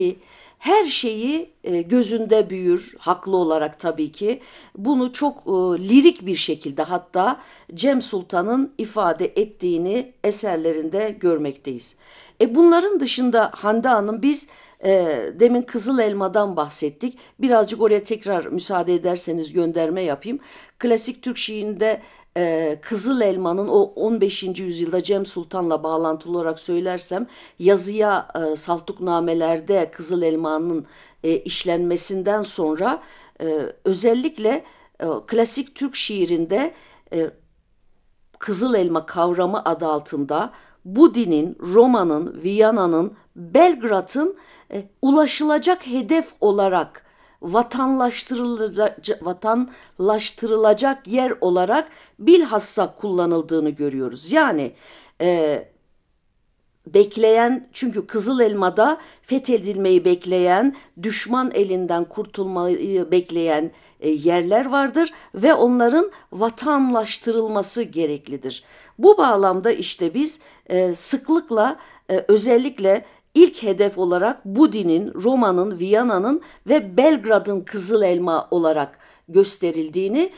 Her şeyi gözünde büyür, haklı olarak tabii ki. Bunu çok lirik bir şekilde hatta Cem Sultan'ın ifade ettiğini eserlerinde görmekteyiz. Bunların dışında Hande Hanım biz demin Kızıl Elma'dan bahsettik. Birazcık oraya tekrar müsaade ederseniz gönderme yapayım. Klasik Türk şiirinde Kızıl Elma'nın o 15. yüzyılda Cem Sultan'la bağlantılı olarak söylersem yazıya saltuknamelerde Kızıl Elma'nın işlenmesinden sonra özellikle klasik Türk şiirinde Kızıl Elma kavramı adı altında Budin'in, Roma'nın, Viyana'nın, Belgrad'ın ulaşılacak hedef olarak vatanlaştırılacak yer olarak bilhassa kullanıldığını görüyoruz. Yani e, bekleyen, çünkü Kızıl Elma'da fethedilmeyi bekleyen, düşman elinden kurtulmayı bekleyen yerler vardır ve onların vatanlaştırılması gereklidir. Bu bağlamda işte biz sıklıkla özellikle ilk hedef olarak Budin'in, Roma'nın, Viyana'nın ve Belgrad'ın Kızıl Elma olarak gösterildiğini